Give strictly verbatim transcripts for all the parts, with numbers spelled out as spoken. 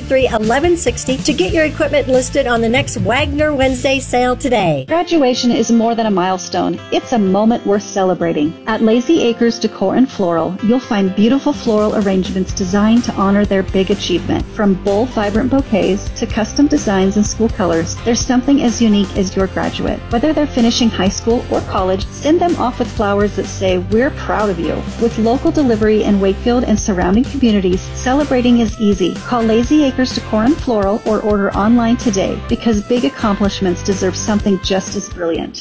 three, eleven sixty to get your equipment listed on the next Wagner Wednesday sale today. Graduation is more than a milestone. It's a moment worth celebrating. At Lazy Acres Decor and Floral, you'll find beautiful floral arrangements designed to honor their big achievement. From bold, vibrant bouquets to custom designs and school colors, there's something as unique as your graduate. Whether they're finishing high school or college, send them off with flowers that say, "We're proud of you." With local delivery in Wakefield and surrounding communities, celebrating is easy. Call Lazy Acres Decor and Floral or order online today, because big accomplishments deserve something just as brilliant.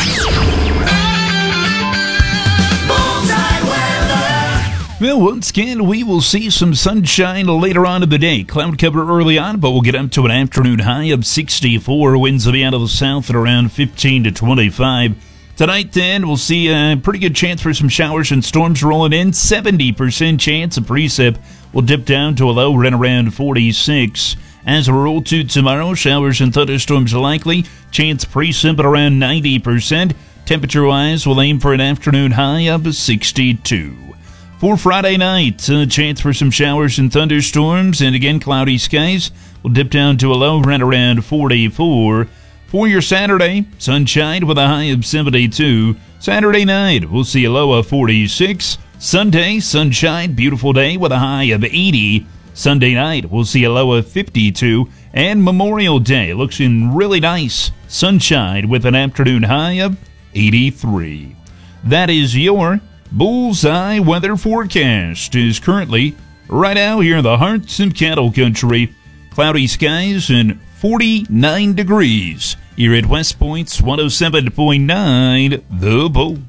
Well, once again, we will see some sunshine later on in the day. Cloud cover early on, but we'll get up to an afternoon high of sixty-four. Winds will be out of the south at around fifteen to twenty-five. Tonight, then, we'll see a pretty good chance for some showers and storms rolling in. seventy percent chance of precip will dip down to a low right around forty-six. As we roll to tomorrow, showers and thunderstorms are likely. Chance precip at around ninety percent. Temperature-wise, we'll aim for an afternoon high of sixty-two. For Friday night, a chance for some showers and thunderstorms, and again, cloudy skies will dip down to a low right around forty-four. For your Saturday, sunshine with a high of seventy-two. Saturday night, we'll see a low of forty-six. Sunday, sunshine, beautiful day with a high of eighty. Sunday night, we'll see a low of fifty-two. And Memorial Day, looking really nice. Sunshine with an afternoon high of eighty-three. That is your Bullseye weather forecast. Is currently right out here in the hearts of cattle country. Cloudy skies and forty-nine degrees. Here at West Point's one oh seven point nine The Bull.